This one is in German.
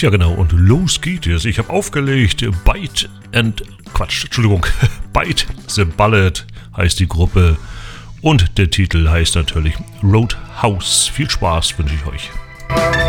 Tja, genau, und los geht es. Ich habe aufgelegt, Bite the Bullet heißt die Gruppe und der Titel heißt natürlich Roadhouse. Viel Spaß wünsche ich euch.